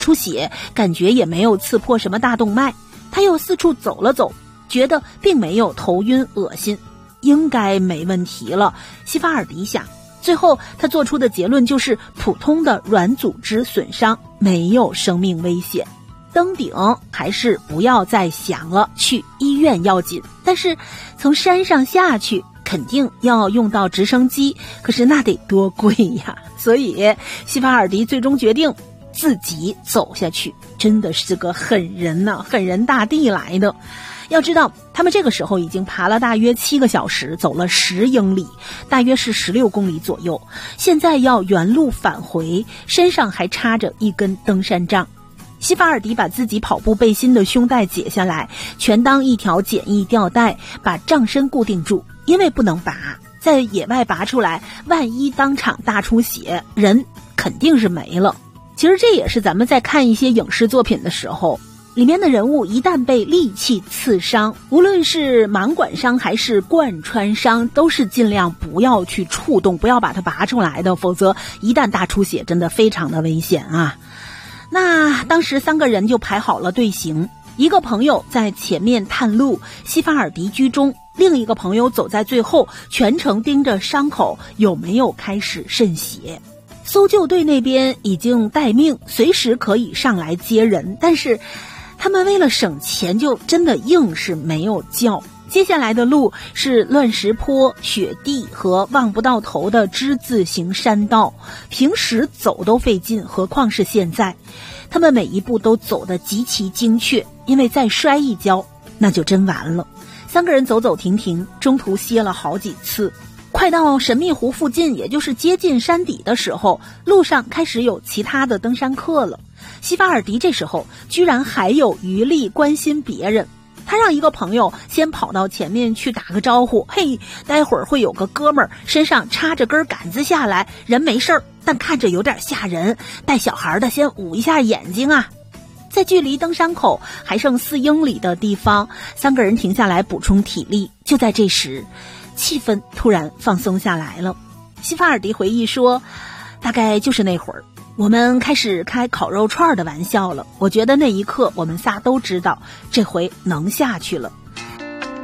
出血感觉也没有刺破什么大动脉。他又四处走了走，觉得并没有头晕恶心，应该没问题了。西法尔迪想，最后他做出的结论就是普通的软组织损伤，没有生命危险。登顶还是不要再想了，去医院要紧。但是从山上下去肯定要用到直升机，可是那得多贵呀！所以西法尔迪最终决定自己走下去，真的是个狠人呐，狠人大地来的。要知道他们这个时候已经爬了大约7个小时，走了10英里，大约是16公里左右，现在要原路返回，身上还插着一根登山杖。西法尔迪把自己跑步背心的胸带解下来，全当一条简易吊带，把杖身固定住，因为不能拔，在野外拔出来，万一当场大出血，人肯定是没了。其实这也是咱们在看一些影视作品的时候，里面的人物一旦被利器刺伤，无论是盲管伤还是贯穿伤，都是尽量不要去触动，不要把它拔出来的，否则一旦大出血真的非常的危险啊。那当时3个人就排好了队形，一个朋友在前面探路，西法尔迪居中，另一个朋友走在最后，全程盯着伤口有没有开始渗血。搜救队那边已经待命，随时可以上来接人，但是他们为了省钱，就真的硬是没有叫。接下来的路是乱石坡、雪地和望不到头的之字形山道，平时走都费劲，何况是现在。他们每一步都走得极其精确，因为再摔一跤那就真完了。3个人走走停停，中途歇了好几次。快到神秘湖附近，也就是接近山底的时候，路上开始有其他的登山客了。西法尔迪这时候居然还有余力关心别人，他让一个朋友先跑到前面去打个招呼，嘿，待会儿会有个哥们儿身上插着根杆子下来，人没事儿，但看着有点吓人，带小孩的先捂一下眼睛啊。在距离登山口还剩4英里的地方，3个人停下来补充体力。就在这时，气氛突然放松下来了。西法尔迪回忆说，大概就是那会儿，我们开始开烤肉串的玩笑了。我觉得那一刻我们仨都知道，这回能下去了。